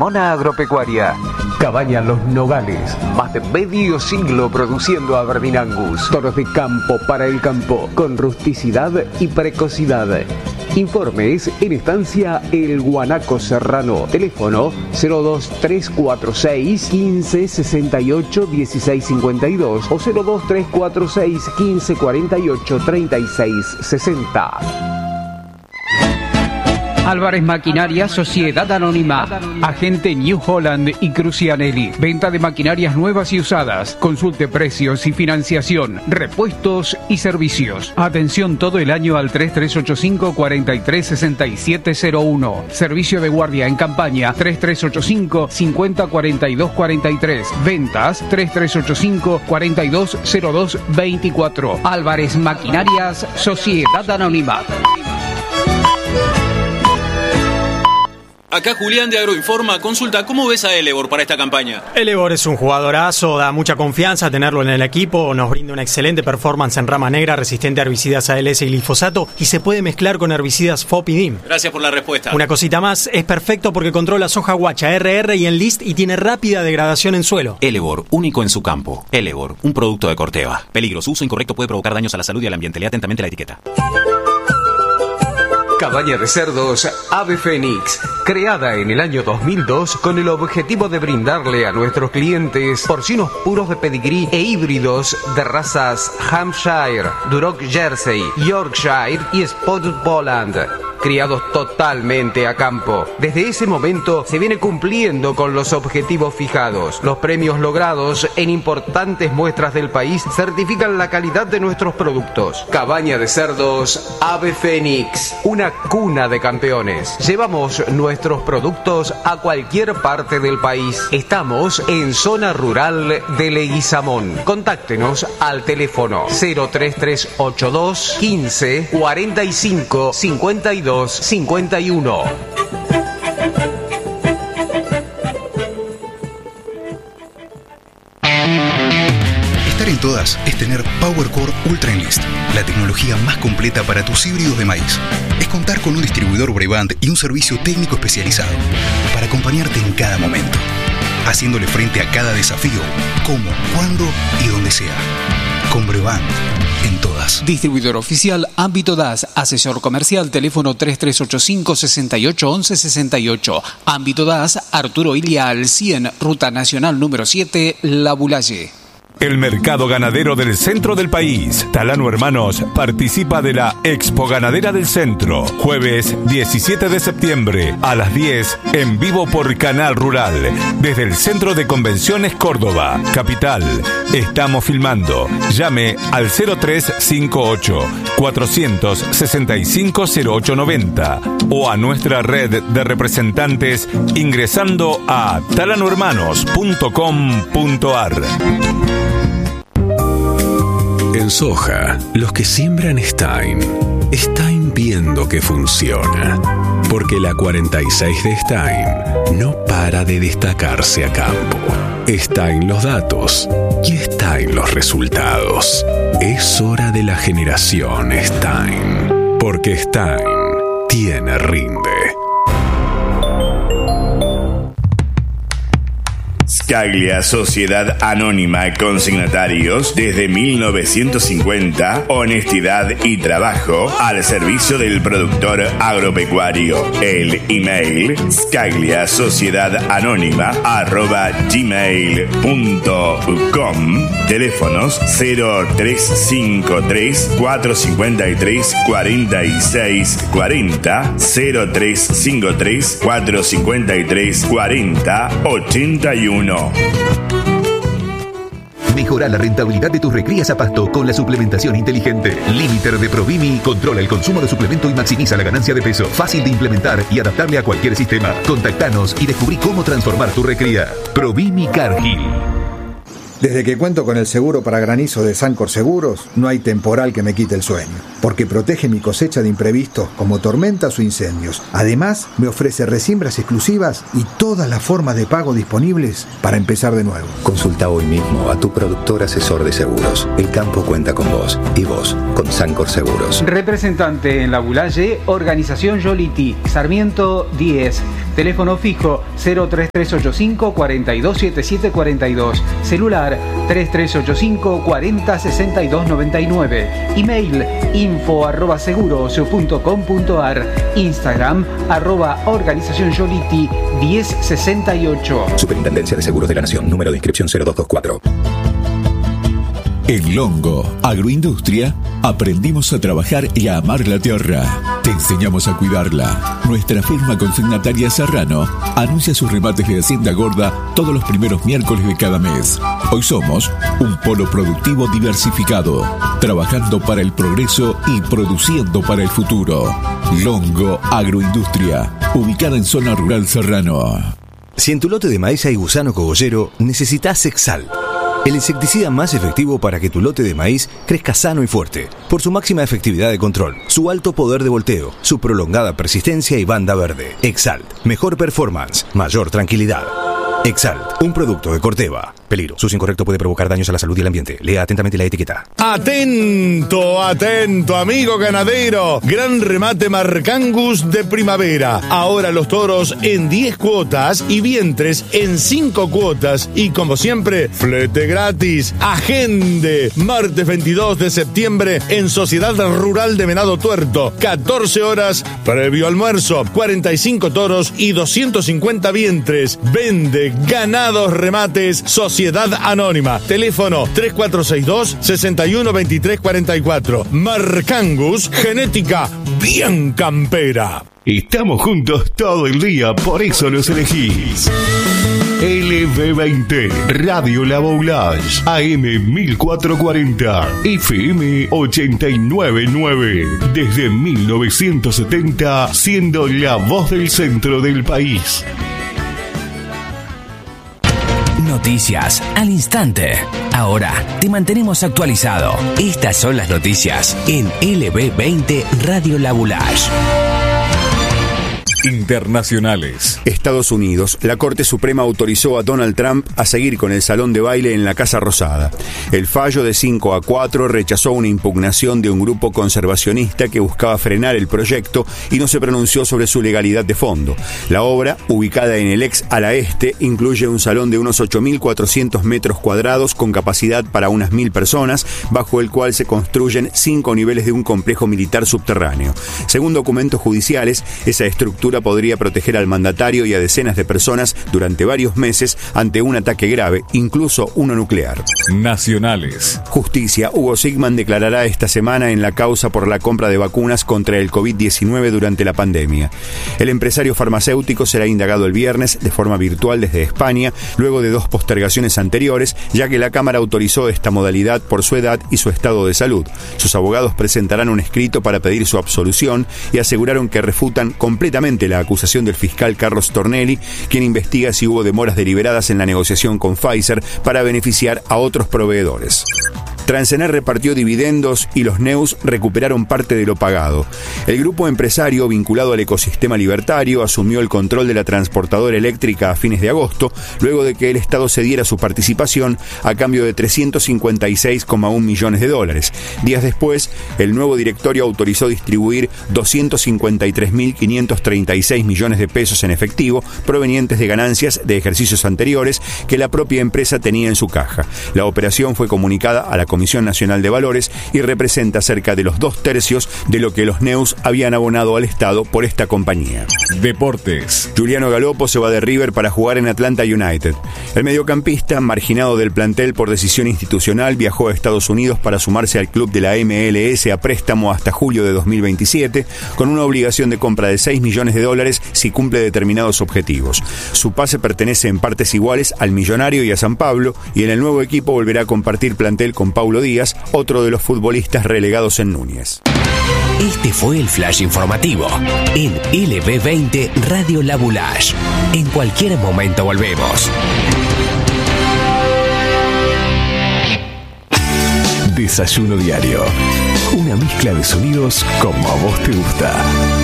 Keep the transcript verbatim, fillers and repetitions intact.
Mona Agropecuaria. Cabaña Los Nogales. Más de medio siglo produciendo Aberdeen Angus. Toros de campo para el campo, con rusticidad y precocidad. Informes en Estancia El Guanaco Serrano. Teléfono cero dos tres cuatro seis, quince, sesenta y ocho, dieciséis cincuenta y dos o cero dos tres cuatro seis, quince, cuarenta y ocho, treinta y seis sesenta. Álvarez Maquinaria Sociedad Anónima, agente New Holland y Crucianelli. Venta de maquinarias nuevas y usadas. Consulte precios y financiación, repuestos y servicios. Atención todo el año al tres tres ocho cinco, cuatro tres seis siete cero uno. Servicio de guardia en campaña tres tres ocho cinco, cincuenta, cuarenta y dos cuarenta y tres. Ventas tres tres ocho cinco, cuarenta y dos cero dos veinticuatro. Álvarez Maquinarias Sociedad Anónima. Acá Julián de Agroinforma. Consulta, ¿cómo ves a Elevor para esta campaña? Elevor es un jugadorazo, da mucha confianza tenerlo en el equipo, nos brinda una excelente performance en rama negra, resistente a herbicidas A L S y glifosato, y se puede mezclar con herbicidas F O P y D I M. Gracias por la respuesta. Una cosita más, es perfecto porque controla soja guacha, R R y Enlist y tiene rápida degradación en suelo. Elevor, único en su campo. Elevor, un producto de Corteva. Peligro, su uso incorrecto puede provocar daños a la salud y al ambiente. Lea atentamente la etiqueta. Cabaña de cerdos Ave Fénix, creada en el año dos mil dos con el objetivo de brindarle a nuestros clientes porcinos puros de pedigrí e híbridos de razas Hampshire, Duroc Jersey, Yorkshire y Spotted Poland, criados totalmente a campo. Desde ese momento se viene cumpliendo con los objetivos fijados. Los premios logrados en importantes muestras del país certifican la calidad de nuestros productos. Cabaña de cerdos Ave Fénix, una cuna de campeones. Llevamos nuestros productos a cualquier parte del país. Estamos en zona rural de Leguizamón. Contáctenos al teléfono cero tres tres ocho dos, quince, cuarenta y cinco, cincuenta y dos, cincuenta y uno. Estar en todas es tener PowerCore Ultra Enlist, la tecnología más completa para tus híbridos de maíz. Es contar con un distribuidor Brevant y un servicio técnico especializado para acompañarte en cada momento, haciéndole frente a cada desafío, como, cuándo y donde sea. Con Brevant, en todas. Distribuidor oficial Ámbito D A S, asesor comercial, teléfono tres tres ocho cinco, sesenta y ocho, once sesenta y ocho. Ámbito D A S, Arturo Ilia al cien, Ruta Nacional número siete, La Bulaye. El mercado ganadero del centro del país. Talano Hermanos participa de la Expo Ganadera del Centro. Jueves diecisiete de septiembre a las diez en vivo por Canal Rural. Desde el Centro de Convenciones Córdoba, capital. Estamos filmando. Llame al cero tres cinco ocho, cuatro seis cinco, cero ocho nueve cero o a nuestra red de representantes ingresando a talano hermanos punto com punto ar. En soja, los que siembran Stein, Stein viendo que funciona. Porque la cuarenta y seis de Stein no para de destacarse a campo. Stein los datos y Stein los resultados. Es hora de la generación Stein. Porque Stein tiene rinde. Scaglia Sociedad Anónima Consignatarios desde mil novecientos cincuenta, honestidad y trabajo al servicio del productor agropecuario. El email scaglia sociedad anónima arroba gmail punto com. Teléfonos cero tres cinco tres, cuatro cinco tres, cuatro seis cuatro cero, cero tres cinco tres, cuatro cinco tres, cuatro cero, ochenta y uno. Mejora la rentabilidad de tus recrías a pasto con la suplementación inteligente. Limiter de Provimi controla el consumo de suplemento y maximiza la ganancia de peso. Fácil de implementar y adaptable a cualquier sistema. Contactanos y descubrí cómo transformar tu recría. Provimi Cargill. Desde que cuento con el seguro para granizo de Sancor Seguros, no hay temporal que me quite el sueño, porque protege mi cosecha de imprevistos como tormentas o incendios. Además, me ofrece resiembras exclusivas y todas las formas de pago disponibles para empezar de nuevo. Consulta hoy mismo a tu productor asesor de seguros. El campo cuenta con vos y vos con Sancor Seguros. Representante en La Bulaye, Organización Yoliti, Sarmiento diez. Teléfono fijo cero tres tres ocho cinco, cuatro dos siete siete cuatro dos. Celular tres tres ocho cinco, cuarenta sesenta y dos noventa y nueve. Email info arroba seguros punto com punto ar. Instagram arroba organización Yoliti diez sesenta y ocho. Superintendencia de Seguros de la Nación. Número de inscripción cero dos dos cuatro. En Longo Agroindustria aprendimos a trabajar y a amar la tierra. Te enseñamos a cuidarla. Nuestra firma consignataria Serrano anuncia sus remates de Hacienda Gorda todos los primeros miércoles de cada mes. Hoy somos un polo productivo diversificado, trabajando para el progreso y produciendo para el futuro. Longo Agroindustria, ubicada en zona rural Serrano. Si en tu lote de maíz hay gusano cogollero, necesitas Exal, el insecticida más efectivo para que tu lote de maíz crezca sano y fuerte, por su máxima efectividad de control, su alto poder de volteo, su prolongada persistencia y banda verde. Exalt, mejor performance, mayor tranquilidad. Exalt, un producto de Corteva. Peligro. Su uso incorrecto puede provocar daños a la salud y el ambiente. Lea atentamente la etiqueta. Atento, atento, amigo ganadero. Gran remate Marcangus de primavera. Ahora los toros en diez cuotas y vientres en cinco cuotas. Y como siempre, flete gratis. Agende. Martes veintidós de septiembre en Sociedad Rural de Venado Tuerto. catorce horas previo almuerzo. cuarenta y cinco toros y doscientos cincuenta vientres. Vende Ganados Remates Sociedad Anónima. Teléfono tres cuatro seis dos, seis uno dos tres cuatro cuatro. Marcangus, genética bien campera. Estamos juntos todo el día, por eso nos elegís. L B veinte, Radio La Boulage, A M mil cuatrocientos cuarenta, F M ochenta y nueve punto nueve. Desde mil novecientos setenta, siendo la voz del centro del país. Noticias al instante. Ahora te mantenemos actualizado. Estas son las noticias en L B veinte Radio La Boulage. Internacionales. Estados Unidos. La Corte Suprema autorizó a Donald Trump a seguir con el salón de baile en la Casa Rosada. El fallo de cinco a cuatro rechazó una impugnación de un grupo conservacionista que buscaba frenar el proyecto y no se pronunció sobre su legalidad de fondo. La obra, ubicada en el ex ala este, incluye un salón de unos ocho mil cuatrocientos metros cuadrados con capacidad para unas mil personas, bajo el cual se construyen cinco niveles de un complejo militar subterráneo. Según documentos judiciales, esa estructura podría proteger al mandatario y a decenas de personas durante varios meses ante un ataque grave, incluso uno nuclear. Nacionales. Justicia. Hugo Sigman declarará esta semana en la causa por la compra de vacunas contra el COVID diecinueve durante la pandemia. El empresario farmacéutico será indagado el viernes de forma virtual desde España, luego de dos postergaciones anteriores, ya que la Cámara autorizó esta modalidad por su edad y su estado de salud. Sus abogados presentarán un escrito para pedir su absolución y aseguraron que refutan completamente la acusación del fiscal Carlos Tornelli, quien investiga si hubo demoras deliberadas en la negociación con Pfizer para beneficiar a otros proveedores. Transener repartió dividendos y los Neus recuperaron parte de lo pagado. El grupo empresario vinculado al ecosistema libertario asumió el control de la transportadora eléctrica a fines de agosto, luego de que el Estado cediera su participación a cambio de trescientos cincuenta y seis coma uno millones de dólares. Días después, el nuevo directorio autorizó distribuir doscientos cincuenta y tres mil quinientos treinta y seis millones de pesos en efectivo provenientes de ganancias de ejercicios anteriores que la propia empresa tenía en su caja. La operación fue comunicada a la Comisión Nacional de Valores y representa cerca de los dos tercios de lo que los Neus habían abonado al Estado por esta compañía. Deportes. Juliano Galopo se va de River para jugar en Atlanta United. El mediocampista, marginado del plantel por decisión institucional, viajó a Estados Unidos para sumarse al club de la M L S a préstamo hasta julio de dos mil veintisiete, con una obligación de compra de seis millones de dólares si cumple determinados objetivos. Su pase pertenece en partes iguales al Millonario y a San Pablo, y en el nuevo equipo volverá a compartir plantel con Paulo Díaz, otro de los futbolistas relegados en Núñez. Este fue el flash informativo en L B veinte Radio La Boulage. En cualquier momento volvemos. Desayuno diario. Una mezcla de sonidos como a vos te gusta.